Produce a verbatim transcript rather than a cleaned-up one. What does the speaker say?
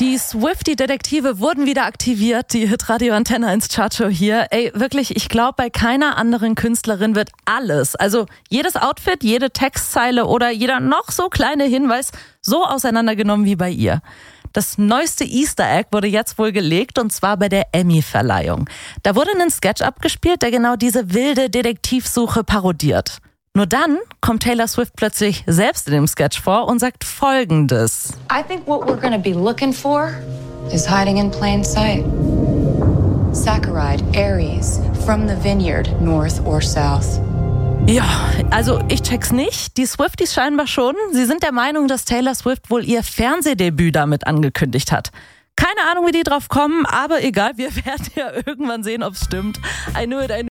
Die Swiftie-Detektive wurden wieder aktiviert, die Hitradio Antenne eins Chartshow hier. Ey, wirklich, ich glaube, bei keiner anderen Künstlerin wird alles, also jedes Outfit, jede Textzeile oder jeder noch so kleine Hinweis so auseinandergenommen wie bei ihr. Das neueste Easter Egg wurde jetzt wohl gelegt, und zwar bei der Emmy-Verleihung. Da wurde ein Sketch abgespielt, der genau diese wilde Detektivsuche parodiert. Nur dann kommt Taylor Swift plötzlich selbst in dem Sketch vor und sagt Folgendes. I think what we're going to be looking for is hiding in plain sight. Saccharide, Aries, from the vineyard, north or south. Ja, also ich check's nicht. Die Swifties scheinbar schon. Sie sind der Meinung, dass Taylor Swift wohl ihr Fernsehdebüt damit angekündigt hat. Keine Ahnung, wie die drauf kommen, aber egal, wir werden ja irgendwann sehen, ob's stimmt. I knew it, I knew